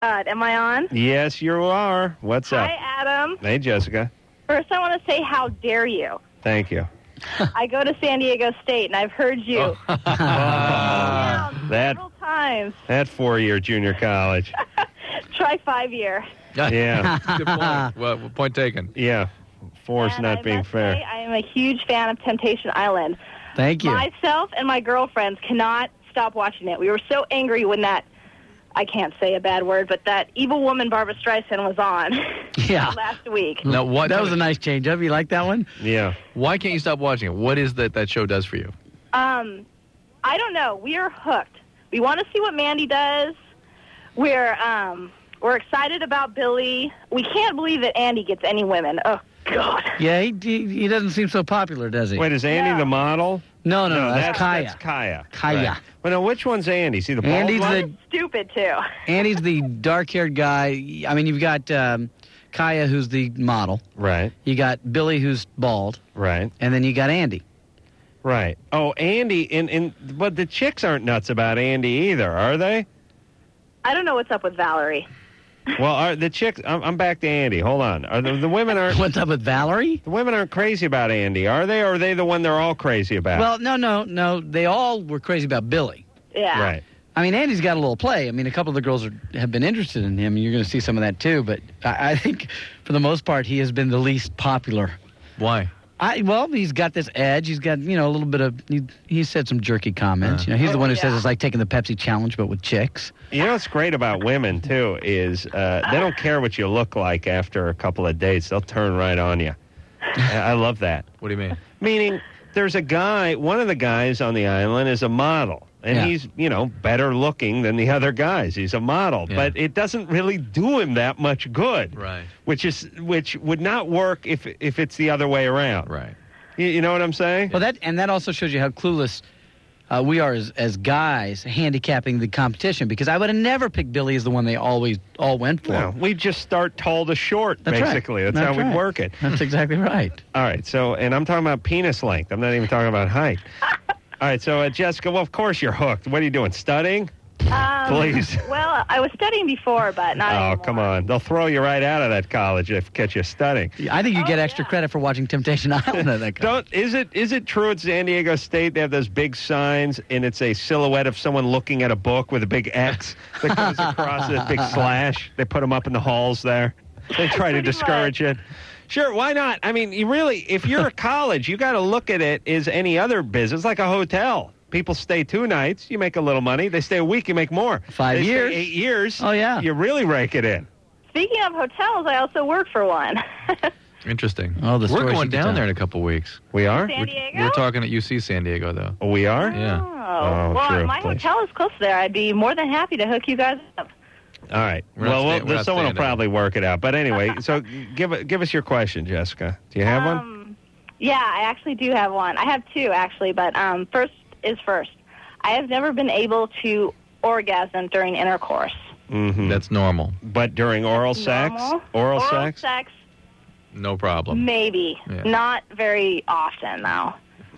Am I on? Yes, you are. What's up? Hi, Adam. Hey, Jessica. First, I want to say how dare you. Thank you. I go to San Diego State, and I've heard you several times. That 4-year junior college. Try 5-year. Yeah. Good point. Well, point taken. Yeah. 4's And not I being must fair. say, I am a huge fan of Temptation Island. Thank you. Myself and my girlfriends cannot stop watching it. We were so angry when that, I can't say a bad word, but that evil woman Barbara Streisand was on last week. Now, That was a nice change up. You like that one? Yeah. Why can't you stop watching it? What is that show does for you? I don't know. We are hooked. We want to see what Mandy does. We're excited about Billy. We can't believe that Andy gets any women. Oh, God. Yeah, he doesn't seem so popular, does he? Wait, is Andy No. the model? No, that's Kaya. That's Kaya. Kaya. Right. Well, now, which one's Andy? See the bald Andy's one? Stupid, too. Andy's the dark-haired guy. I mean, you've got Kaya, who's the model. Right, You got Billy, who's bald. right, And then you got Andy. right. Oh, Andy, but the chicks aren't nuts about Andy either, are they? I don't know what's up with Valerie. Well, are the chicks? I'm back to Andy. Hold on. Are the women aren't What's up with Valerie? the women aren't crazy about Andy, are they? Or are they the one they're all crazy about? Well, no. They all were crazy about Billy. Yeah. right. I mean, Andy's got a little play. I mean, a couple of the girls have been interested in him, and you're going to see some of that too. But I think, for the most part, he has been the least popular. Why? Well, he's a this edge. He's got, a little bit of. He said some jerky comments. He's the one who says it's like taking the Pepsi challenge, but with chicks. You know what's great about women too is they don't care what you look like after a couple of dates. They'll turn right on you. I love that. What do you mean? Meaning, there's a guy. One of the guys on the island is a model. And Yeah. he's, better looking than the other guys. He's a model. Yeah. But it doesn't really do him that much good. Right. Which would not work if it's the other way around. Right. You know what I'm saying? Well, that also shows you how clueless we are as guys handicapping the competition, because I would have never picked Billy as the one they always all went for. No, we just start tall to short, That's right. basically. That's how right. we'd work it. That's exactly right. All right, so, and I'm talking about penis length. I'm not even talking about height. All right, so, Jessica, well, of course you're hooked. What are you doing, studying? Please. Well, I was studying before, but not anymore. Come on. They'll throw you right out of that college if they catch you studying. I think you get extra credit for watching Temptation Island at that college. Is it true at San Diego State they have those big signs and it's a silhouette of someone looking at a book with a big X that goes across a big slash? They put them up in the halls there. They try to discourage it. Sure, why not? I mean, if you're a college, you got to look at it as any other business, like a hotel. People stay 2 nights, you make a little money. They stay a week, you make more. 5 They years. Stay 8 years. Oh, yeah. You really rake it in. Speaking of hotels, I also work for one. Interesting. Oh, the We're stories going you could down tell. there in a couple weeks. We are? San Diego? We're talking at UC San Diego, though. Oh, we are? Yeah. Oh, well, true. my Please. hotel is close there. I'd be more than happy to hook you guys up. All right. We're not staying- we're not Someone will staying down. probably work it out. But anyway, so give us your question, Jessica. Do you have one? Yeah, I actually do have one. I have 2, actually, but first is first. I have never been able to orgasm during intercourse. Mm-hmm. That's normal. But during oral sex? Normal. Oral Oral sex? No problem. Maybe. Yeah. Not very often, though.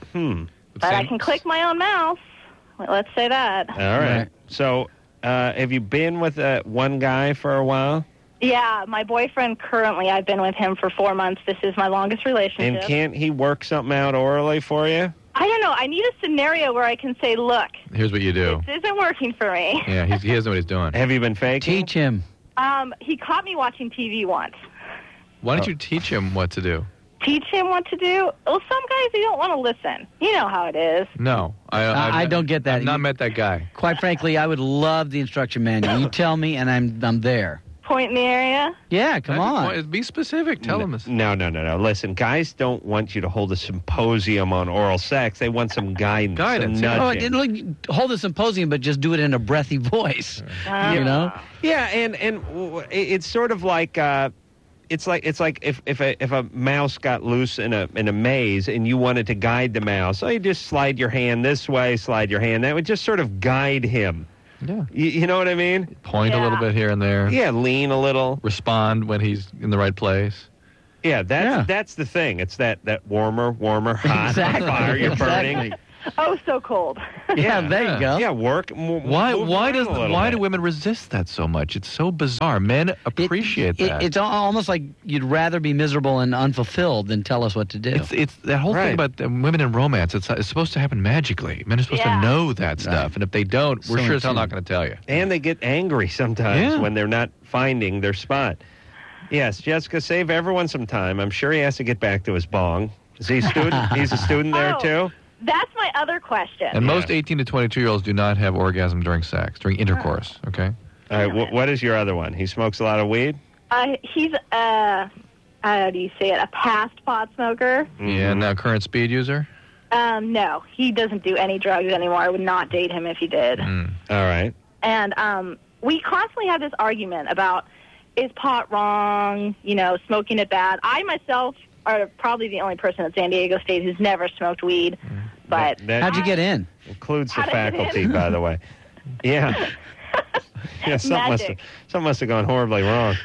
But I can click my own mouse. Let's say that. All right. Right. So, have you been with one guy for a while? Yeah, my boyfriend currently, I've been with him for 4 months. This is my longest relationship. And can't he work something out orally for you? I don't know. I need a scenario where I can say, look, Here's what you do. this isn't working for me. Yeah, he doesn't know what he's doing. Have you been faking? Teach him. He caught me watching TV once. Why don't you teach him what to do? Teach him what to do? Well, some guys, they don't want to listen. You know how it is. No. I don't get that. I've not met that guy. Quite frankly, I would love the instruction manual. You tell me, and I'm there. Point in the area? Yeah, come on. Be specific. Tell him this. No. Listen, guys don't want you to hold a symposium on oral sex. They want some guidance. Guidance, some yeah. Oh, nudging. hold a symposium, but just do it in a breathy voice. You know? Yeah, and it's sort of like it's like if a mouse got loose in a maze and you wanted to guide the mouse, so you just slide your hand this way, slide your hand that would just sort of guide him. Yeah. You know what I mean? Point a little bit here and there. Yeah, lean a little. Respond when he's in the right place. Yeah, that's the thing. It's that warmer, hot Exactly. fire you're burning. Exactly. Oh, so cold. Yeah, there you go. Yeah, work. Why do women resist that so much? It's so bizarre. Men appreciate that. It's almost like you'd rather be miserable and unfulfilled than tell us what to do. It's that whole thing about women in romance. It's supposed to happen magically. Men are supposed to know that stuff, and if they don't, we're sure as hell not going to tell you. And they get angry sometimes when they're not finding their spot. Yes, Jessica, save everyone some time. I'm sure he has to get back to his bong. Is he a student? He's a student there, too? That's my other question. And most 18 to 22-year-olds do not have orgasm during sex, during intercourse, okay? All right, what is your other one? He smokes a lot of weed? He's, how do you say it, a past pot smoker. Mm-hmm. Yeah, now current speed user? No, he doesn't do any drugs anymore. I would not date him if he did. All right. And we constantly have this argument about, is pot wrong, smoking it bad. I myself are probably the only person at San Diego State who's never smoked weed. But how'd you get in? Includes the faculty, by the way. Yeah. Yeah, something must have gone horribly wrong.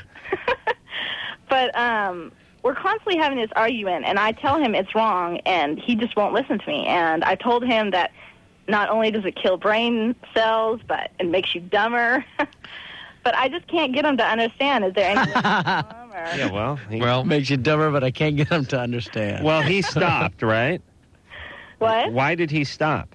But we're constantly having this argument, and I tell him it's wrong, and he just won't listen to me. And I told him that not only does it kill brain cells, but it makes you dumber. But I just can't get him to understand. Is there anything wrong? Yeah, well, makes you dumber, but I can't get him to understand. Well, he stopped, right? What? Why did he stop?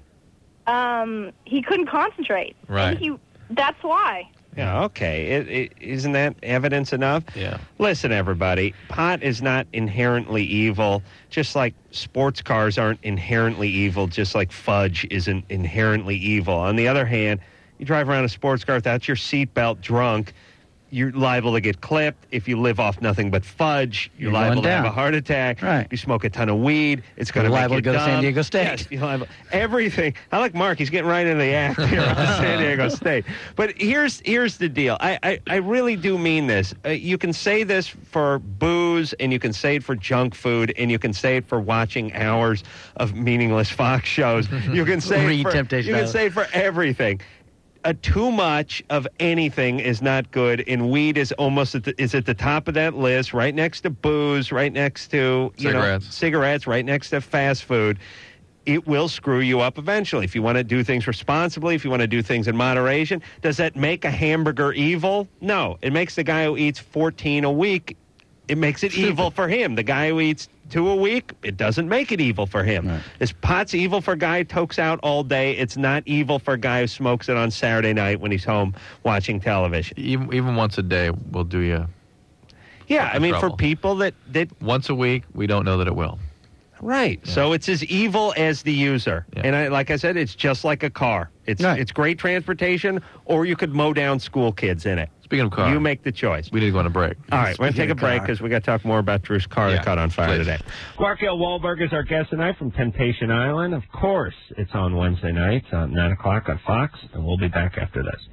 He couldn't concentrate. Right. That's why. Yeah, okay. Isn't that evidence enough? Yeah. Listen, everybody, pot is not inherently evil, just like sports cars aren't inherently evil, just like fudge isn't inherently evil. On the other hand, you drive around a sports car without your seatbelt drunk, you're liable to get clipped. If you live off nothing but fudge, you're liable to have a heart attack. Right. You smoke a ton of weed, it's going to make you liable to go dumb. to San Diego State. Yes, you're liable. Everything. I like Mark. He's getting right into the act here on San Diego State. But here's the deal. I really do mean this. You can say this for booze, and you can say it for junk food, and you can say it for watching hours of meaningless Fox shows. You can say it can say it for everything. Too much of anything is not good, and weed is almost at the top of that list, right next to booze, right next to cigarettes, right next to fast food. It will screw you up eventually. If you want to do things responsibly, if you want to do things in moderation, does that make a hamburger evil? No. It makes the guy who eats 14 a week, it makes it evil for him. The guy who eats 2 a week, it doesn't make it evil for him. Right. Is pot's evil for a guy who tokes out all day? It's not evil for a guy who smokes it on Saturday night when he's home watching television. Even once a day will do you. Yeah, I mean, trouble. for people that once a week, we don't know that it will. Right. Yeah. So it's as evil as the user. Yeah. And like I said, it's just like a car. It's great transportation, or you could mow down school kids in it. Speaking of car, you make the choice. We need to go on a break. All right, we're going to take a break because we got to talk more about Drew's car that caught on fire today. Markel Wahlberg is our guest tonight from Temptation Island. Of course, it's on Wednesday nights at 9 o'clock on Fox, and we'll be back after this.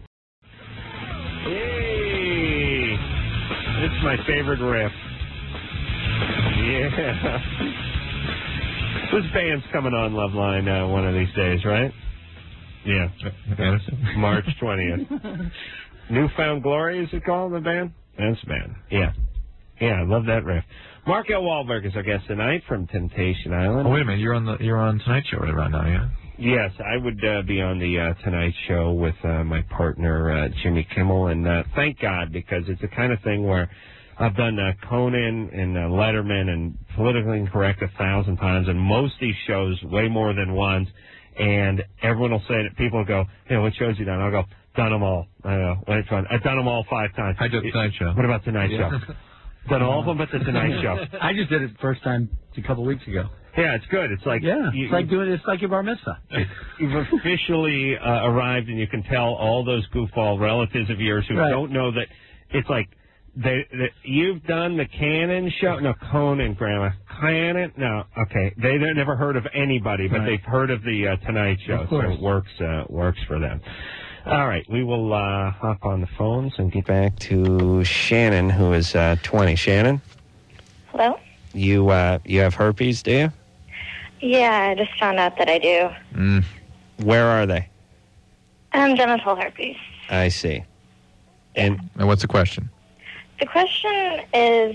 Hey, this is my favorite riff. Yeah. This band's coming on Loveline one of these days, right? Yeah. March 20th. Newfound Glory, is it called, the band? That's the band. Yeah. Yeah, I love that riff. Markel Wahlberg is our guest tonight from Temptation Island. Oh, wait a minute. You're on Tonight Show right now, yeah? Yes, I would be on the Tonight Show with my partner, Jimmy Kimmel. And thank God, because it's the kind of thing where I've done Conan and Letterman and Politically Incorrect 1,000 times, and most of these shows way more than once. And everyone will say that people will go, hey, what shows you done? I'll go, done them all. I know. Which one? I've done them all 5 times. I did Tonight Show. What about Tonight Show? Done all of them but the Tonight Show. I just did it first time a couple weeks ago. Yeah, it's good. It's like it's like your bar mitzvah. You've officially arrived, and you can tell all those goofball relatives of yours who don't know that it's like you've done the Cannon show. No, Conan, Grandma. Cannon? No, okay. They've never heard of anybody, but they've heard of the Tonight Show, so it works for them. All right, we will hop on the phones and get back to Shannon, who is 20. Shannon? Hello? You have herpes, do you? Yeah, I just found out that I do. Where are they? Genital herpes. I see. And what's the question? The question is,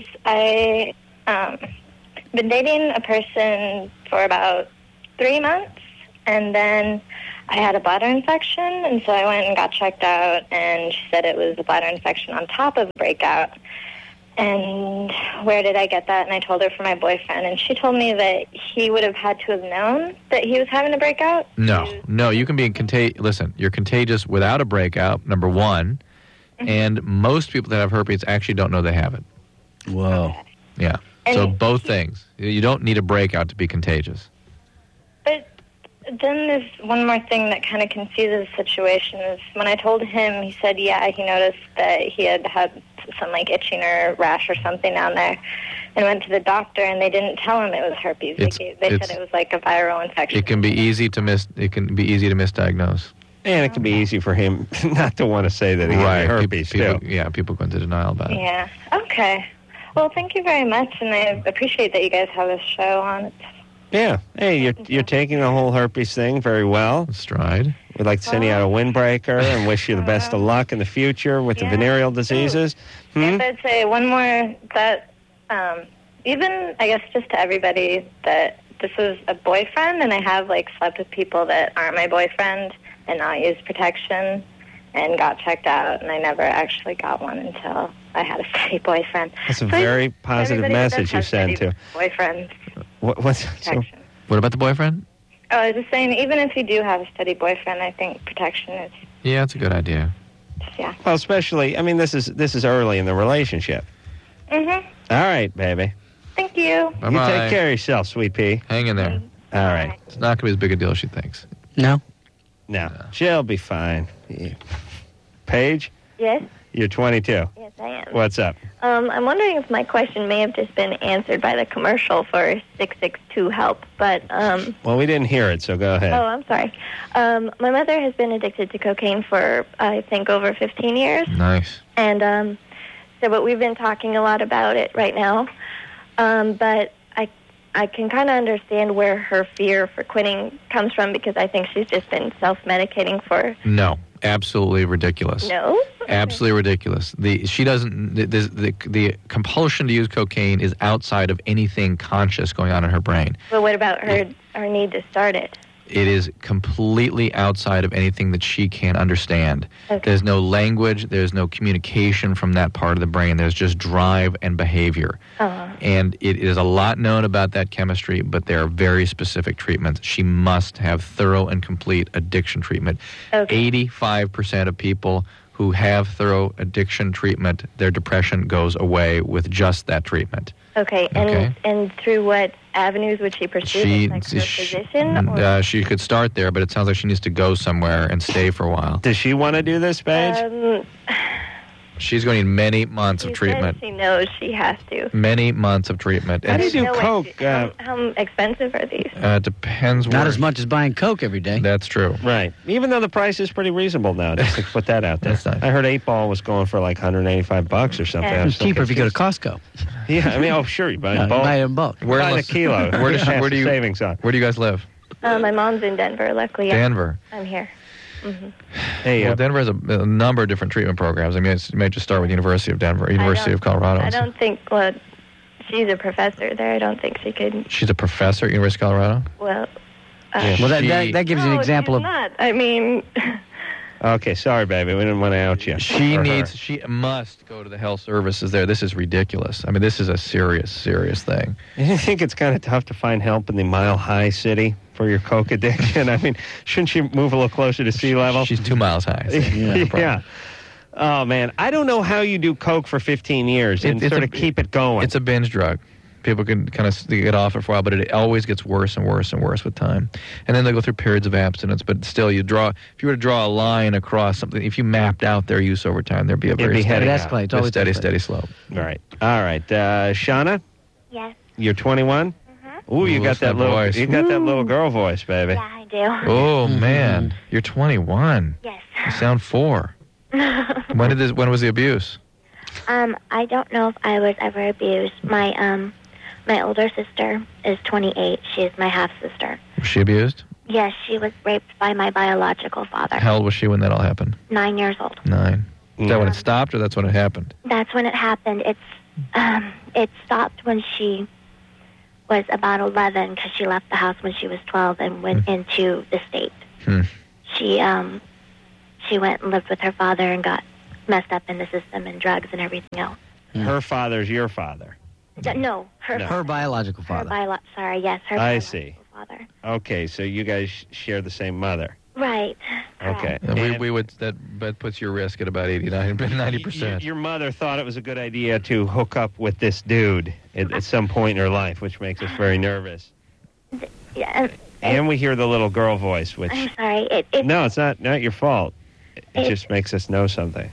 I been dating a person for about 3 months, and then I had a bladder infection, and so I went and got checked out, and she said it was a bladder infection on top of a breakout. And where did I get that? And I told her from my boyfriend, and she told me that he would have had to have known that he was having a breakout. No, you can be Listen, you're contagious without a breakout, number one, and most people that have herpes actually don't know they have it. Whoa. Yeah. So both things. You don't need a breakout to be contagious. But then there's one more thing that kind of confuses the situation is when I told him, he said, yeah, he noticed that he had some like itching or rash or something down there, and went to the doctor, and they didn't tell him it was herpes. They said it was like a viral infection. It can be easy to misdiagnose. And it can be easy for him not to want to say that he has herpes, too. Yeah, people go into denial about it. Yeah. Okay. Well, thank you very much, and I appreciate that you guys have this show on. Yeah. Hey, you're taking the whole herpes thing very well. Stride. We'd like to send you out a windbreaker and wish you the best of luck in the future with the venereal diseases. Yes, I'd say one more that even, I guess, just to everybody that this was a boyfriend, and I have, like, slept with people that aren't my boyfriend and not used protection and got checked out, and I never actually got one until I had a steady boyfriend. That's a very positive message you send to boyfriends. What about the boyfriend? Oh, I was just saying, even if you do have a steady boyfriend, I think protection is... Yeah, it's a good idea. Yeah. Well, especially, I mean, this is early in the relationship. Mm-hmm. All right, baby. Thank you. Bye-bye. You take care of yourself, sweet pea. Hang in there. All right. It's not going to be as big a deal as she thinks. No? No. She'll be fine. Paige? Yes? You're 22. Yes, I am. What's up? I'm wondering if my question may have just been answered by the commercial for 662-HELP, but... Well, we didn't hear it, so go ahead. Oh, I'm sorry. My mother has been addicted to cocaine for, I think, over 15 years. Nice. And but we've been talking a lot about it right now. But I can kind of understand where her fear for quitting comes from because I think she's just been self-medicating for... No, absolutely ridiculous. No? Absolutely ridiculous. The compulsion to use cocaine is outside of anything conscious going on in her brain. But what about her need to start it? It is completely outside of anything that she can understand. Okay. There's no language. There's no communication from that part of the brain. There's just drive and behavior. Uh-huh. And it is a lot known about that chemistry, but there are very specific treatments. She must have thorough and complete addiction treatment. Okay. 85% of people who have thorough addiction treatment, their depression goes away with just that treatment. Okay, and through what avenues would she pursue? Like her physician? Or? She could start there, but it sounds like she needs to go somewhere and stay for a while. Does she want to do this, Paige? She's going to need many months of treatment. She knows she has to. Many months of treatment. How do you do coke? How expensive are these? Depends. Not as much as buying coke every day. That's true. Right. Even though the price is pretty reasonable now, just to put that out there. That's nice. I heard 8-Ball was going for like $185 or something. It's cheaper if you go to Costco. Yeah, I mean, sure, you buy a bulk. Buy it in bulk. Buy a kilo. Where do you savings on? Where do you guys live? My mom's in Denver, luckily. Denver. I'm here. Mm-hmm. Hey, Denver has a number of different treatment programs. I mean, you may just start with University of Denver, University of Colorado. I don't think, well, she's a professor there. I don't think she could. She's a professor at University of Colorado? Well, well, that gives you an example she's of... not. I mean... Okay, sorry, baby. We didn't want to out you. She must go to the health services there. This is ridiculous. I mean, this is a serious, serious thing. You think it's kind of tough to find help in the Mile High city for your coke addiction? I mean, shouldn't she move a little closer to sea level? She's 2 miles high. So yeah. Oh, man. I don't know how you do coke for 15 years and sort of keep it going. It's a binge drug. People can kind of get off it for a while, but it always gets worse and worse and worse with time. And then they go through periods of abstinence, but still, if you were to draw a line across something, if you mapped out their use over time, there'd be a very steady slope. Right. All right. Shauna? Yes. You're 21? Ooh, you got that little voice. You got that little girl voice, baby. Yeah, I do. Oh, man. You're 21. Yes. You sound 4. When was the abuse? I don't know if I was ever abused. My older sister is 28. She is my half-sister. Was she abused? Yes, she was raped by my biological father. How old was she when that all happened? 9 years old. 9. Is that when it stopped, or that's when it happened? That's when it happened. It stopped when she was about 11 because she left the house when she was 12 and went into the state. She went and lived with her father and got messed up in the system and drugs and everything else. Her father's your father. No, her biological father. Her I biological see. father. Okay, so you guys share the same mother. Right. Okay. And we would that puts your risk at about 90%. Your mother thought it was a good idea to hook up with this dude at some point in her life, which makes us very nervous. Yeah. And we hear the little girl voice, which... I'm sorry. No, it's not your fault. It just makes us know something.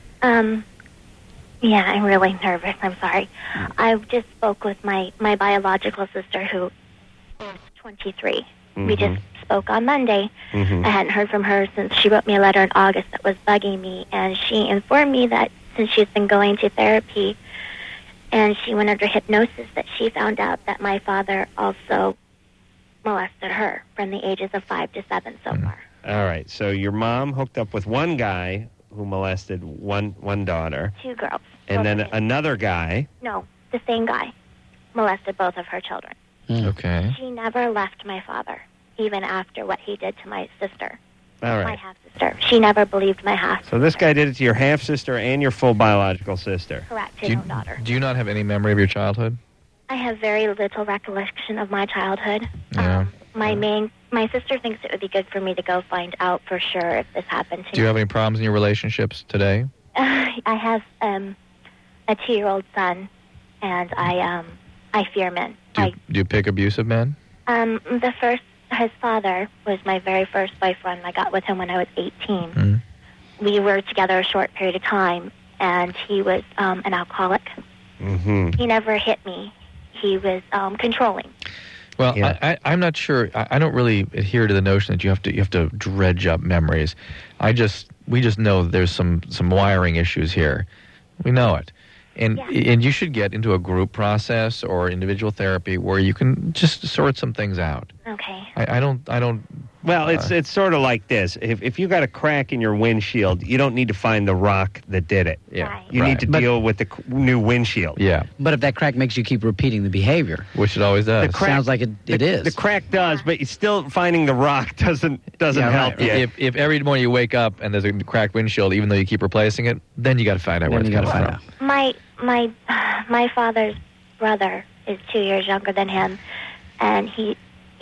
Yeah, I'm really nervous. I'm sorry. I just spoke with my biological sister, who is 23. We just spoke on Monday. I hadn't heard from her since she wrote me a letter in August that was bugging me, and she informed me that since she's been going to therapy and she went under hypnosis, that she found out that my father also molested her from the ages of 5 to 7 so far. All right, so your mom hooked up with one guy who molested one daughter. 2 girls. And then another guy. No, the same guy molested both of her children. Okay. She never left my father, even after what he did to my sister. All right. My half-sister. She never believed my half. So this guy did it to your half-sister and your full biological sister. Correct, his own daughter. Do you not have any memory of your childhood? I have very little recollection of my childhood. Yeah. My sister thinks it would be good for me to go find out for sure if this happened to me. Do you have any problems in your relationships today? I have a 2-year-old son, and I fear men. Do you pick abusive men? His father was my very first boyfriend. I got with him when I was 18. We were together a short period of time, and he was an alcoholic. He never hit me. He was controlling. Well, yeah. I'm not sure. I don't really adhere to the notion that you have to dredge up memories. We just know that there's some wiring issues here. We know it. And you should get into a group process or individual therapy where you can just sort some things out. Okay. I don't. Well, it's sort of like this. If you got a crack in your windshield, you don't need to find the rock that did it. Yeah. Right. You need to deal with the new windshield. Yeah. But if that crack makes you keep repeating the behavior, which it always does. Sounds like it is. The crack does, but you still finding the rock doesn't help you. If every morning you wake up and there's a cracked windshield, even though you keep replacing it, then you got to find out where it's coming from. My father's brother is 2 years younger than him, and he.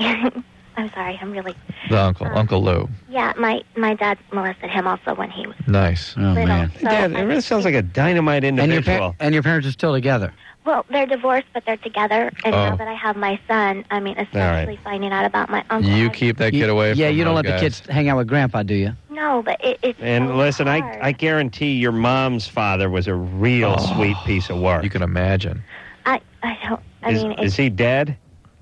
I'm sorry, I'm really... The Uncle Lou. Yeah, my dad molested him also when he was nice. Oh, little. man. So Dad, it really sounds like a dynamite individual. And your parents are still together. Well, they're divorced, but they're together. And now that I have my son, I mean, especially finding out about my uncle. You keep that kid away from Yeah, you don't let those the kids hang out with Grandpa, do you? No, but it's And so listen, hard. I guarantee your mom's father was a real sweet piece of work. You can imagine. I don't... Is he dead?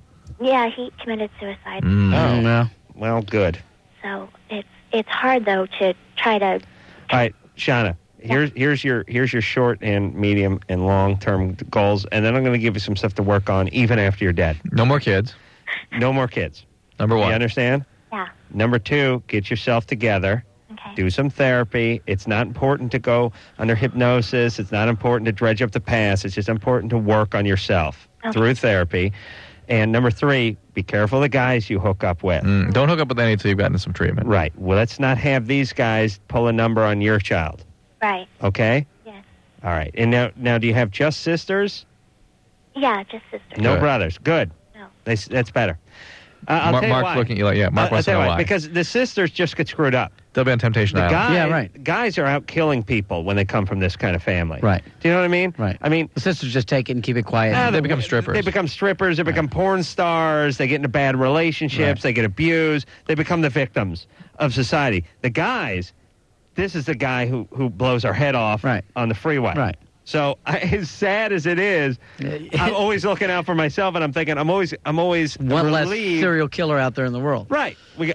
Yeah, he committed suicide. Oh, no. Well, good. So it's hard, though, to try to... All right, Shauna, here's your short and medium and long-term goals, and then I'm going to give you some stuff to work on even after you're dead. No more kids. No more kids. Number 1. You understand? Yeah. Number 2, get yourself together. Okay. Do some therapy. It's not important to go under hypnosis. It's not important to dredge up the past. It's just important to work on yourself through therapy. And number 3, be careful of the guys you hook up with. Don't hook up with any until you've gotten some treatment. Right. Well, let's not have these guys pull a number on your child. Right. Okay? Yes. All right. And now do you have just sisters? Yeah, just sisters. No Good. brothers. Good. No. That's better. I'll tell you Mark's why. looking at you like, yeah, Mark I'll wants to tell know you why. Because the sisters just get screwed up. They'll be on Temptation The Island. guys are out killing people when they come from this kind of family. Right. Do you know what I mean? Right. I mean, The sisters just take it and keep it quiet. They become strippers. They become strippers. They become porn stars. They get into bad relationships. Right. They get abused. They become the victims of society. The guys, this is the guy who blows our head off on the freeway. Right. So as sad as it is, I'm always looking out for myself, and I'm thinking I'm always One less relieved. serial killer out there in the world. Right.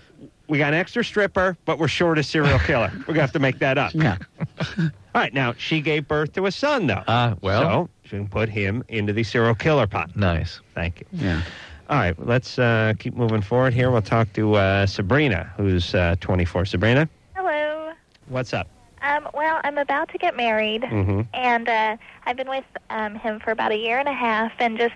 We got an extra stripper, but we're short a serial killer. We're going to have to make that up. Yeah. All right. Now, she gave birth to a son, though. Well. So she can put him into the serial killer pot. Nice. Thank you. Yeah. All right. Let's keep moving forward here. We'll talk to Sabrina, who's 24. Sabrina, Hello. what's up? Well, I'm about to get married, Mm-hmm. and I've been with him for about a year and a half, and just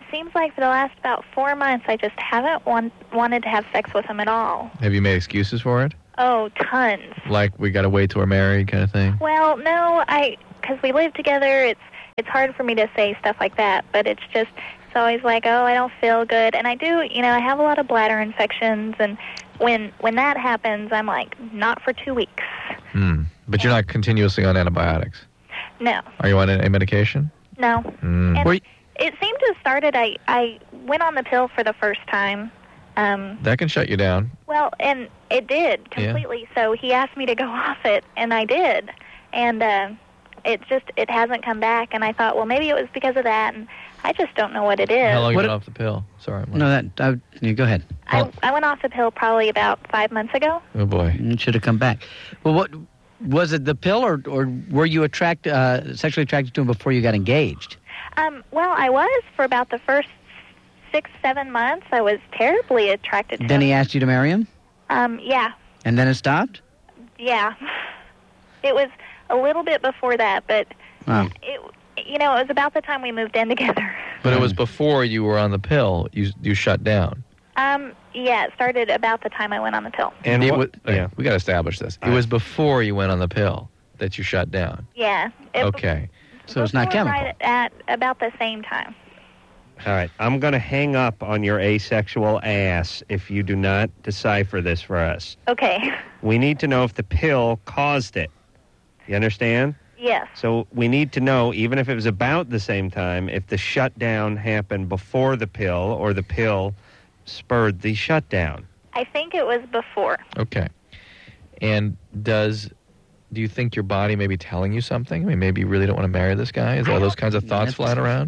seems like for the last about 4 months, I just haven't wanted to have sex with him at all. Have you made excuses for it? Oh, tons. Like we got to wait till we're married kind of thing? Well, no, because we live together, it's hard for me to say stuff like that, but it's always like, oh, I don't feel good. And I do, I have a lot of bladder infections, and when that happens, I'm like, not for 2 weeks. But you're not continuously on antibiotics? No. Are you on any medication? No. And it seemed to have started, I went on the pill for the first time. That can shut you down. Well, and it did completely. Yeah. So he asked me to go off it, and I did. And it hasn't come back. And I thought, well, maybe it was because of that, and I just don't know what it is. How long you been off the pill? Sorry. You go ahead. I went off the pill probably about 5 months ago. Oh, boy. It should have come back. Well, what was it, the pill, or were you sexually attracted to him before you got engaged? Well, I was for about the first 6-7 months. I was terribly attracted to him. Then he asked you to marry him? Yeah. And then it stopped? Yeah. It was a little bit before that, but it was about the time we moved in together. But it was before you were on the pill. You shut down. Yeah, it started about the time I went on the pill. And we got to establish this. It was before you went on the pill that you shut down. Yeah. Okay. So it's not chemical. Right at about the same time. All right. I'm going to hang up on your asexual ass if you do not decipher this for us. Okay. We need to know if the pill caused it. You understand? Yes. So we need to know, even if it was about the same time, if the shutdown happened before the pill or the pill spurred the shutdown. I think it was before. Okay. And do you think your body may be telling you something? I mean, maybe you really don't want to marry this guy? Are those kinds of thoughts flying around?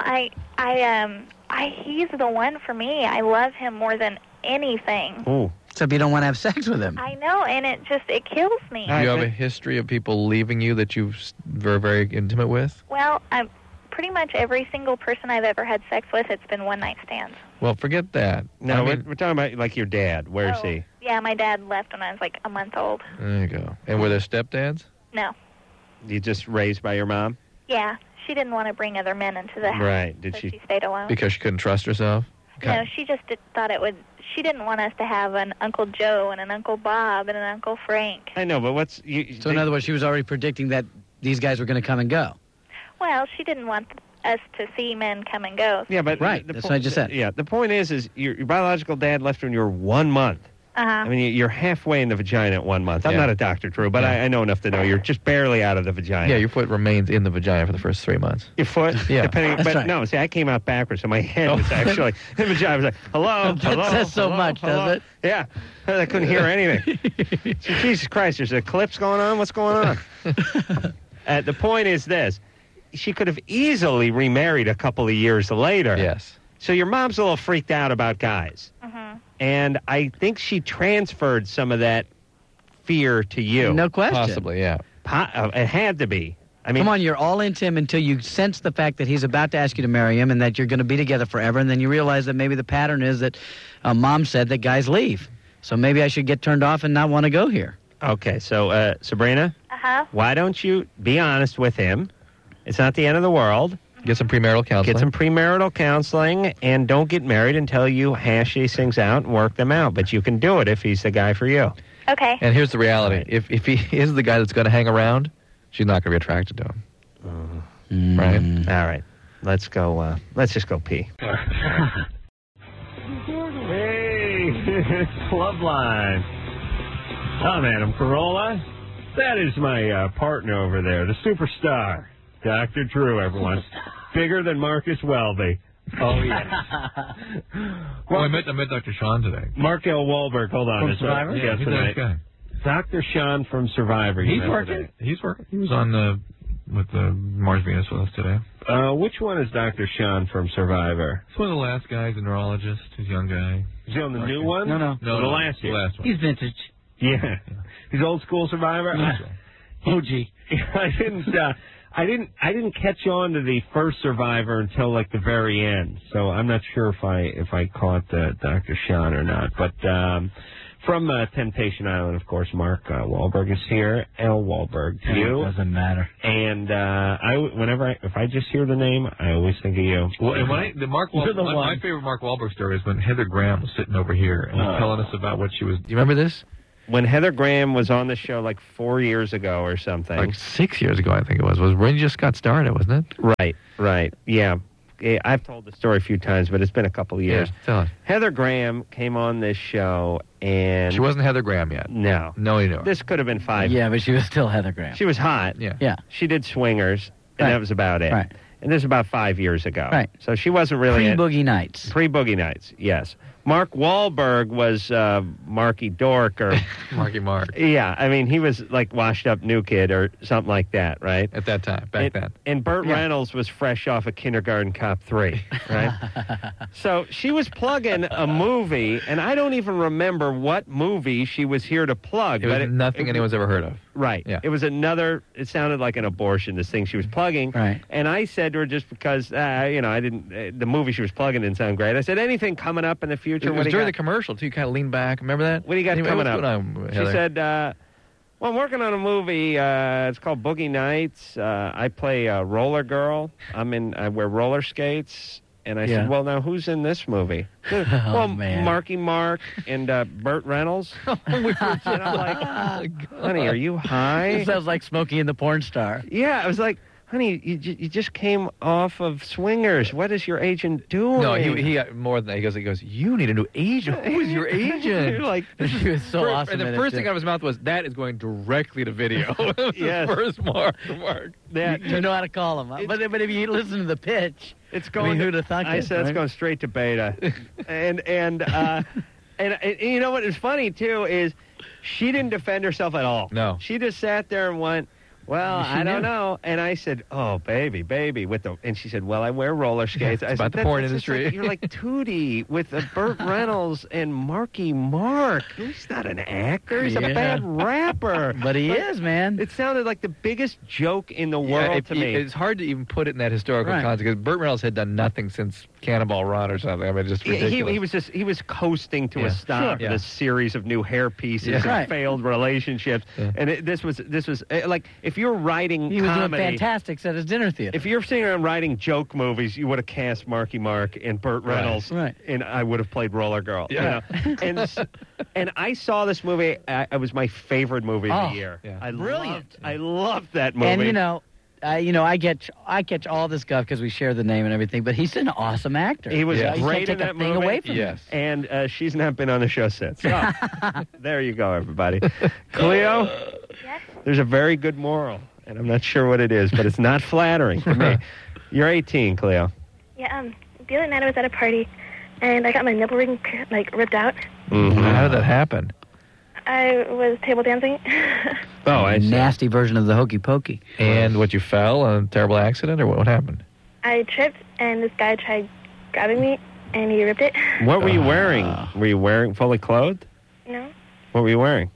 He's the one for me. I love him more than anything. Ooh. Except you don't want to have sex with him. I know, and it kills me. Do you have a history of people leaving you that you're very, very intimate with? Well, pretty much every single person I've ever had sex with, it's been one-night stands. Well, forget that. No, we're talking about, like, your dad. Where's he? Yeah, my dad left when I was, like, a month old. There you go. And were there stepdads? No. You just raised by your mom? Yeah. She didn't want to bring other men into the house. Right. Did she stayed alone. Because she couldn't trust herself? No, she just thought it would... She didn't want us to have an Uncle Joe and an Uncle Bob and an Uncle Frank. I know, but So in other words, she was already predicting that these guys were going to come and go. Well, she didn't want us to see men come and go. Yeah, but... Right, that's what I just said. Yeah, the point is your biological dad left when you were 1 month. Uh-huh. I mean, you're halfway in the vagina at 1 month. I'm not a doctor, Drew, but I know enough to know you're just barely out of the vagina. Yeah, your foot remains in the vagina for the first 3 months. Your foot? Yeah. But no, see, I came out backwards, so my head was actually in the vagina. I was like, hello, That says so much, does it? Yeah. I couldn't hear anything. So, Jesus Christ, there's eclipse going on? What's going on? The point is this. She could have easily remarried a couple of years later. Yes. So your mom's a little freaked out about guys. Mm-hmm. And I think she transferred some of that fear to you. No question. Possibly, yeah. It had to be. I mean, come on, you're all into him until you sense the fact that he's about to ask you to marry him and that you're going to be together forever, and then you realize that maybe the pattern is that Mom said that guys leave. So maybe I should get turned off and not want to go here. Okay, so Sabrina, why don't you be honest with him? It's not the end of the world. Get some premarital counseling. Get some premarital counseling, and don't get married until you hash these things out and work them out. But you can do it if he's the guy for you. Okay. And here's the reality. If he is the guy that's going to hang around, she's not going to be attracted to him. Right? All right. Let's go. Let's just go pee. Hey, Club Line. I'm Adam Carolla. That is my partner over there, the superstar. Dr. Drew, everyone. Bigger than Marcus Welby. Oh, yes. I met Dr. Sean today. Mark L. Wahlberg, hold on. From Survivor? Yeah, he's a nice guy. Dr. Sean from Survivor. He's working. He's working. He was on with Mars Venus with us today. Which one is Dr. Sean from Survivor? He's one of the last guys, a neurologist. He's a young guy. Is he on the new one? No. The last year. The last one. He's vintage. Yeah. He's old school Survivor? OG. I didn't catch on to the first Survivor until like the very end, so I'm not sure if I caught Dr. Sean or not. But From Temptation Island, of course, Mark Wahlberg is here. L. Wahlberg to you. It doesn't matter. And if I just hear the name, I always think of you. Well, and my favorite Mark Wahlberg story is when Heather Graham was sitting over here and was telling us about what she was. Do you remember this? When Heather Graham was on the show like 4 years ago or something. Like 6 years ago, I think it was when you just got started, wasn't it? Right. Yeah. I've told the story a few times, but it's been a couple of years. Yeah, tell it. Heather Graham came on this show, and... She wasn't Heather Graham yet. No. No, you know. This could have been 5 Yeah, but she was still Heather Graham. She was hot. Yeah. She did Swingers, and Right. that was about it. Right. And this was about 5 years ago. Right. So she wasn't really... Pre-Boogie Nights. Pre-Boogie Nights, yes. Mark Wahlberg was Marky Dork or... Marky Mark. Yeah, I mean, he was like washed up new kid or something like that, right? At that time, back then. And Burt Reynolds was fresh off of Kindergarten Cop 3, right? So she was plugging a movie, and I don't even remember what movie she was here to plug. It was nothing anyone's ever heard of. Right. Yeah. It was it sounded like an abortion, this thing she was plugging. Right. And I said to her, just because, I didn't, the movie she was plugging didn't sound great. I said, anything coming up in the future? It was during the commercial, too. You kind of leaned back. Remember that? What do you got Anyway, coming what's up? going on, She Heather? said, well, I'm working on a movie. It's called Boogie Nights. I play Roller Girl. I wear roller skates. And I said, well, now who's in this movie? Well, man. Marky Mark and Burt Reynolds. And I'm like, honey, are you high? It sounds like Smokey and the Porn Star. Yeah, I was like, honey, you just came off of Swingers. What is your agent doing? No, he got more than that. He goes, you need a new agent. Who is your agent? You're like, She was so awesome. And the first thing out of his mouth was, that is going directly to video. Yes. The first mark. You know how to call him. Huh? But if you listen to the pitch, it's going. I mean, who'd have thunk I it, said it's right? going straight to beta, and you know what is funny too is she didn't defend herself at all. No, she just sat there and went, well, I don't know. And I said, oh, baby, and she said, well, I wear roller skates. I It's said, about the porn industry. Like, you're like Tootie with Burt Reynolds and Marky Mark. He's not an actor. He's a bad rapper. But he is, man. It sounded like the biggest joke in the world to me. It's hard to even put it in that historical context because Burt Reynolds had done nothing since Cannonball Run or something. I mean, just ridiculous. He was coasting to a stop in a series of new hair pieces and failed relationships. Yeah. And this was like if you're writing he was comedy, doing Fantastics at his dinner theater. If you're sitting around writing joke movies, you would have cast Marky Mark and Burt Reynolds, and I would have played Roller Girl. Yeah. You know? and I saw this movie. It was my favorite movie of the year. Yeah. Brilliant. I loved that movie. And I catch all this guff because we share the name and everything. But he's an awesome actor. He was You great can't in take that a thing movie. away from him. And she's not been on the show since. So, there you go, everybody. Cleo, Yes? there's a very good moral, and I'm not sure what it is, but it's not flattering to me. You're 18, Cleo. Yeah, the other night I was at a party, and I got my nipple ring, ripped out. Mm-hmm. How did that happen? I was table dancing. Oh, I see. Nasty version of the hokey pokey. And what, you fell in a terrible accident, or what happened? I tripped, and this guy tried grabbing me, and he ripped it. What were you wearing? Were you wearing fully clothed? No, What were you wearing?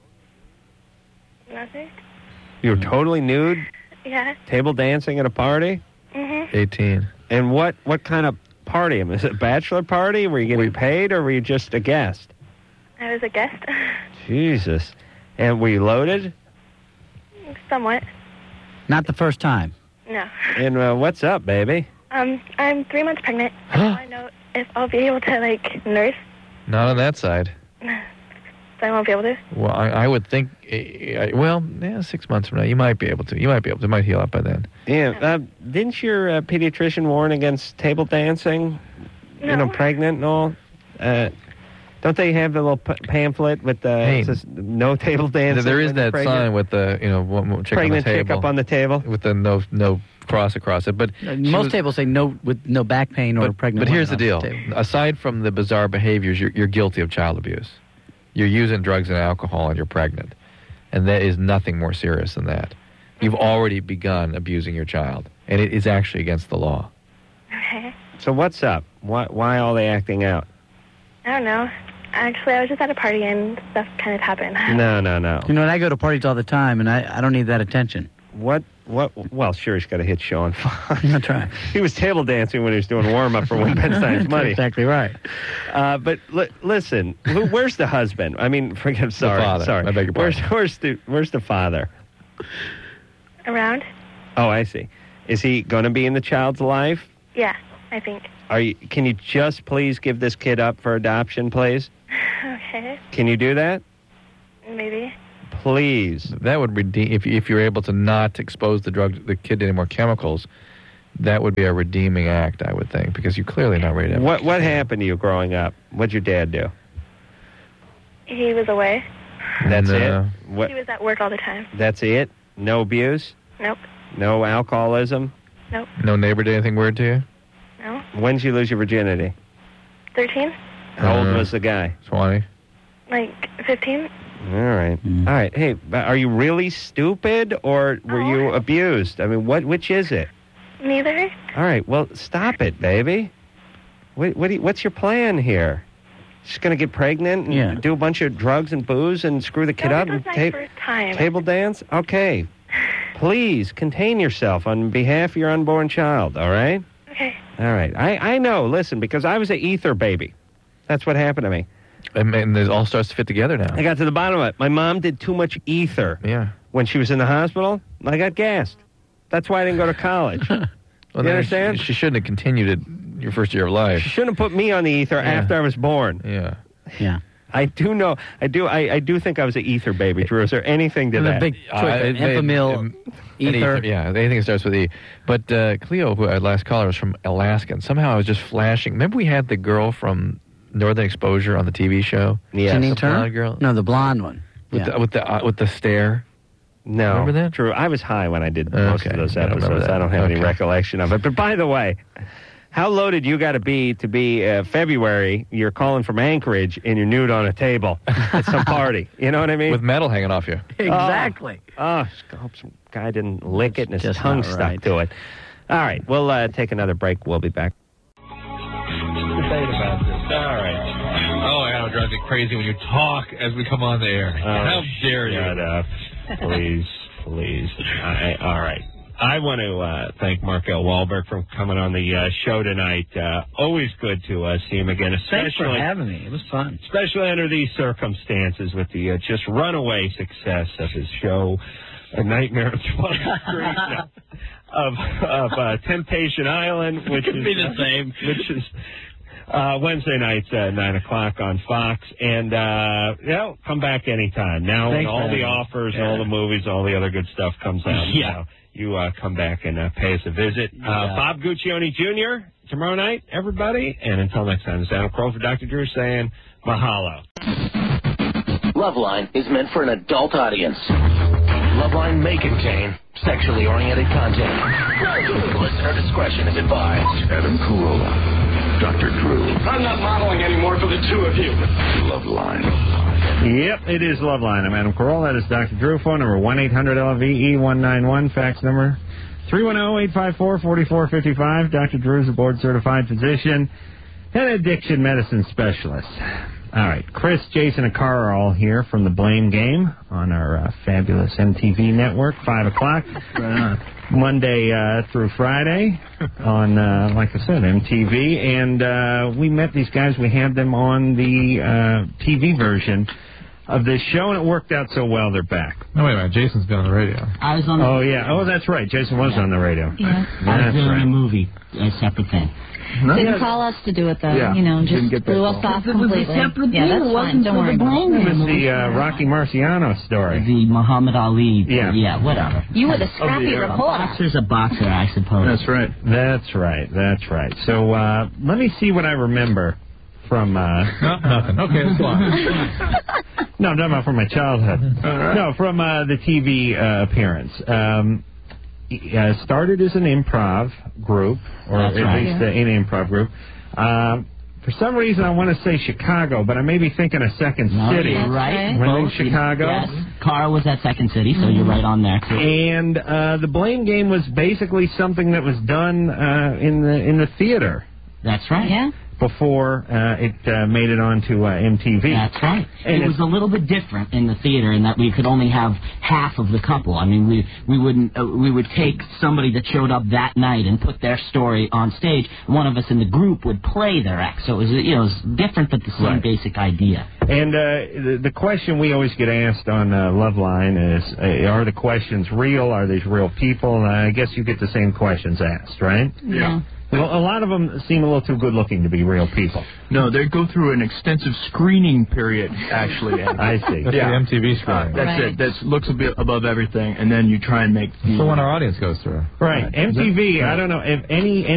nothing. You were totally nude, Yeah. table dancing at a party? Mm-hmm. 18. And what kind of party? Is it a bachelor party? Were you getting paid, or were you just a guest? I was a guest. Jesus. And were you loaded? Somewhat. Not the first time. No. And what's up, baby? I'm 3 months pregnant. I want to know if I'll be able to, nurse. Not on that side. So I won't be able to? Well, I would think, 6 months from now, you might be able to. It might heal up by then. Yeah. Didn't your pediatrician warn against table dancing? No. You know, pregnant and all? Don't they have the little pamphlet with the it says no table dancing? There is that pregnant? sign with the, one chick Pregnant on the table. chick up on the table? With the no cross across it. But most tables say no with no back pain or pregnant. But here's the women deal. on the table. Aside from the bizarre behaviors, you're guilty of child abuse. You're using drugs and alcohol and you're pregnant. And that is nothing more serious than that. You've already begun abusing your child. And it is actually against the law. Okay. So what's up? Why all the acting out? I don't know. Actually, I was just at a party and stuff kind of happened. No. You know, and I go to parties all the time, and I don't need that attention. What? Well, sure, he's got to hit Sean Fox. That's right. He was table dancing when he was doing warm-up for Win Ben Stein's Money. Exactly right. But listen, where's the husband? I mean, sorry. I beg your pardon. Where's the father? Around? Oh, I see. Is he going to be in the child's life? Yeah, I think. Can you just please give this kid up for adoption, please? Okay. Can you do that? Maybe. Please. That would redeem if you're able to not expose the kid to any more chemicals. That would be a redeeming act, I would think, because you're clearly not ready to. What happened to you growing up? What'd your dad do? He was away. That's it. He was at work all the time. That's it. No abuse. Nope. No alcoholism. Nope. No neighbor did anything weird to you? No. When did you lose your virginity? 13. How old was the guy? 20. Like 15. All right. All right. Hey, are you really stupid or were you abused? I mean, which is it? Neither. All right. Well, stop it, baby. What's your plan here? Just going to get pregnant and do a bunch of drugs and booze and screw the kid up? This was my first time. Table dance? Okay. Please contain yourself on behalf of your unborn child, all right? Okay. All right. I know, listen, because I was an ether baby. That's what happened to me. And it all starts to fit together now. I got to the bottom of it. My mom did too much ether. Yeah. When she was in the hospital, I got gassed. That's why I didn't go to college. Well, you understand? She shouldn't have continued it your first year of life. She shouldn't have put me on the ether after I was born. Yeah. Yeah. I do know. I do think I was an ether baby, Drew. Is there anything to that? A big choice. Enfamil, ether. Anything that starts with E. But Cleo, who our last caller, was from Alaska, and somehow I was just flashing. Remember we had the girl from Northern Exposure on the TV show? Yeah. Janine the Turner? blonde girl? No, the blonde one. With the stare? No. Remember that? Drew, I was high when I did most of those I don't remember episodes. that. I don't have any recollection of it. But by the way, how loaded you got to be February, you're calling from Anchorage and you're nude on a table at some party. You know what I mean? With metal hanging off you. Exactly. I hope some guy didn't lick it and his just tongue not stuck right. to it. All right, we'll take another break. We'll be back. Debate about this. All right. Oh, yeah, it drives me crazy when you talk as we come on the air. How dare you? Shut up. Please. All right. I want to thank Mark L. Wahlberg for coming on the show tonight. Always good to see him again, Thanks for especially having me. It was fun. especially under these circumstances with the just runaway success of his show, A Nightmare on 12th Street, of Temptation Island, which Could be the same. Which is Wednesday nights at 9 o'clock on Fox. And, come back anytime. Now, when all the offers, all the movies, all the other good stuff comes out. Yeah. You come back and pay us a visit. Bob Guccione Jr., tomorrow night, everybody. And until next time, this is Adam Crow for Dr. Drew saying mahalo. Loveline is meant for an adult audience. Loveline may contain sexually oriented content. Listener discretion is advised. Adam Carolla, Dr. Drew. I'm not modeling anymore for the two of you. Loveline. Yep, it is Loveline. I'm Adam Carolla. That is Dr. Drew. Phone number 1-800-LVE-191. Fax number 310-854-4455. Dr. Drew is a board-certified physician and addiction medicine specialist. All right, Chris, Jason, and Carl are all here from The Blame Game on our fabulous MTV network, 5 o'clock, Monday through Friday on, like I said, MTV. And we met these guys. We had them on the TV version of this show, and it worked out so well they're back. No, wait a minute. Jason's been on the radio. I was on the yeah. Oh, that's right. Jason was on the radio. Yeah. I was doing a movie, a separate thing. Didn't call us to do it, though. Yeah. You know, Didn't just get that blew us call. off It was a completely. separate Yeah, thing. that's It fine. wasn't Don't for worry the about blame it. It was game. the Rocky Marciano story. The Muhammad Ali. Yeah. Whatever. You were the scrappy A reporter. boxer's a boxer, I suppose. That's right. That's right. So let me see what I remember from... Nothing. Okay, that's fine. No, I'm talking about from my childhood. No, from the TV appearance. Started as an improv group, or That's at right. least an improv group. For some reason, I want to say Chicago, but I may be thinking of Second No, City. you're right. Am I thinking Both, Chicago? Yes. Carl was at Second City, so you're right on there, too. And the Blame Game was basically something that was done in the theater. That's right. Yeah. before it made it onto MTV. That's right. And it was a little bit different in the theater in that we could only have half of the couple. I mean, we would take somebody that showed up that night and put their story on stage. One of us in the group would play their ex. So it was, it was different, but the same basic idea. And the question we always get asked on Loveline is, are the questions real? Are these real people? And I guess you get the same questions asked, right? Yeah. Well, a lot of them seem a little too good looking to be real people. No, they go through an extensive screening period, actually. I see. That's the MTV screening. That's it. That looks a bit above everything, and then you try and make... That's the one our audience goes through. Right. MTV, I don't know if any